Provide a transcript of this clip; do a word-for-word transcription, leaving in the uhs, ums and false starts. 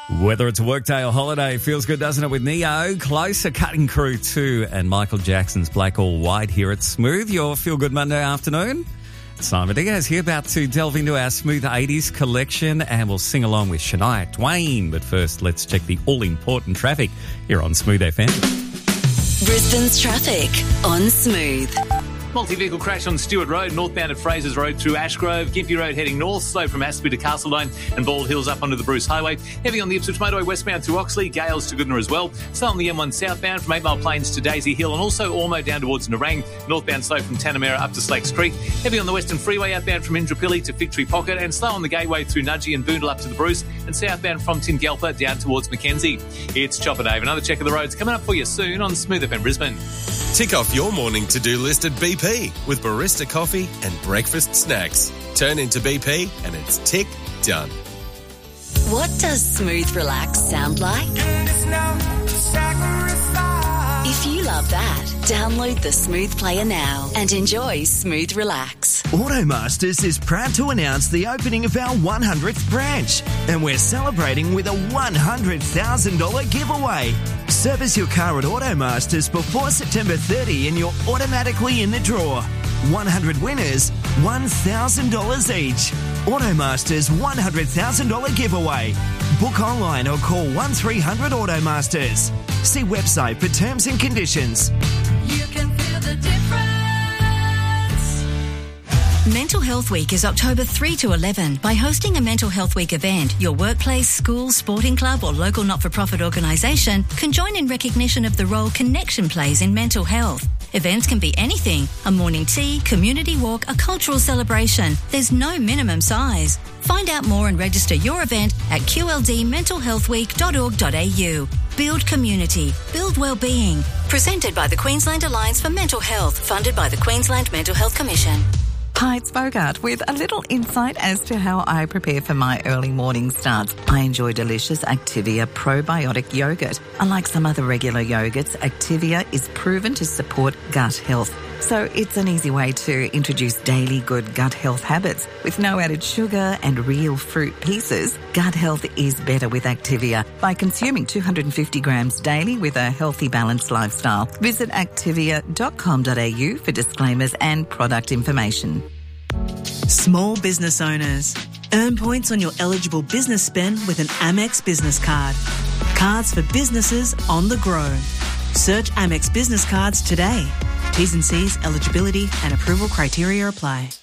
Whether it's a workday or holiday, feels good, doesn't it, with Neo, Closer, Cutting Crew two, and Michael Jackson's Black or White here at Smooth, your Feel Good Monday afternoon. Simon Diaz here, about to delve into our Smooth eighties collection, and we'll sing along with Shania Twain. But first, let's check the all-important traffic here on Smooth F M. Brisbane's traffic on Smooth. Multi-vehicle crash on Stewart Road, northbound at Fraser's Road through Ashgrove, Gympie Road heading north, slow from Asby to Castlebone and Bald Hills up onto the Bruce Highway. Heavy on the Ipswich Motorway westbound through Oxley, Gales to Goodna as well. Slow on the M one southbound from eight Mile Plains to Daisy Hill, and also Ormo down towards Nerang. Northbound slow from Tanamera up to Slakes Creek. Heavy on the Western Freeway outbound from Indooroopilly to Fig Tree Pocket, and slow on the Gateway through Nudgee and Boondall up to the Bruce, and southbound from Tingalpa down towards Mackenzie. It's Chopper Dave. Another check of the roads coming up for you soon on Smooth F M Brisbane. Tick off your morning to-do list at B P with barista coffee and breakfast snacks. Turn into B P and it's tick done. What does Smooth Relax sound like? If you love that, download the Smooth Player now and enjoy Smooth Relax. Automasters is proud to announce the opening of our one hundredth branch, and we're celebrating with a one hundred thousand dollars giveaway. Service your car at Automasters before September thirtieth and you're automatically in the draw. one hundred winners, one thousand dollars each. Automasters one hundred thousand dollars giveaway. Book online or call one three hundred Automasters. See website for terms and conditions. You can feel the difference. Mental Health Week is October third to eleventh. By hosting a Mental Health Week event, your workplace, school, sporting club or local not-for-profit organisation can join in recognition of the role Connection plays in mental health. Events can be anything: a morning tea, community walk, a cultural celebration. There's no minimum size. Find out more and register your event at q l d mental health week dot org dot a u. Build community. Build wellbeing. Presented by the Queensland Alliance for Mental Health, funded by the Queensland Mental Health Commission. Hi, it's Bogart with a little insight as to how I prepare for my early morning starts. I enjoy delicious Activia probiotic yogurt. Unlike some other regular yogurts, Activia is proven to support gut health. So it's an easy way to introduce daily good gut health habits. With no added sugar and real fruit pieces, gut health is better with Activia by consuming two hundred fifty grams daily with a healthy, balanced lifestyle. Visit activia dot com dot a u for disclaimers and product information. Small business owners. Earn points on your eligible business spend with an Amex business card. Cards for businesses on the grow. Search Amex Business Cards today. T's and C's, eligibility and approval criteria apply.